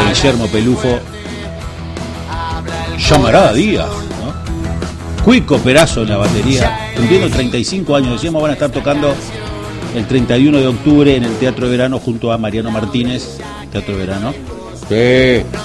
Guillermo Pelufo, Llamarada Díaz, ¿no? Cuico Perazo en la batería, cumpliendo 35 años, decíamos, van a estar tocando el 31 de octubre en el Teatro de Verano junto a Mariano Martínez, Teatro de Verano. Sí.